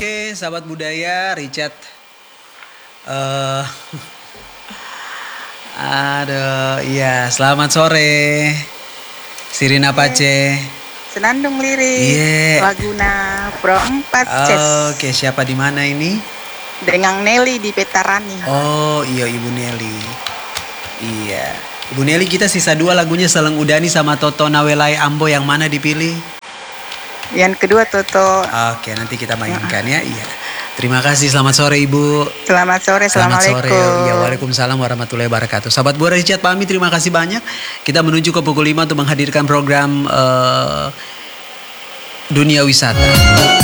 Oke, sahabat budaya, Richard. eh iya, selamat sore. Sirina Pace. Senandung Lirik, Iya. Laguna Pro 4 Ces. Oke, siapa di mana ini? Dengan Nelly di Petarani. Oh, iya Ibu Nelly. Iya. Ibu Nelly, kita sisa 2 lagunya Seleng Udani sama Toto Nawelai Ambo, yang mana dipilih? Yang kedua Toto. Oke, nanti kita mainkan ya. Iya. Terima kasih, selamat sore Ibu. Selamat sore, Selamat sore. Assalamualaikum. Ya, waalaikumsalam warahmatullahi wabarakatuh. Sahabat Buara Richard pamit, terima kasih banyak. Kita menuju ke pukul 5 untuk menghadirkan program Dunia Wisata.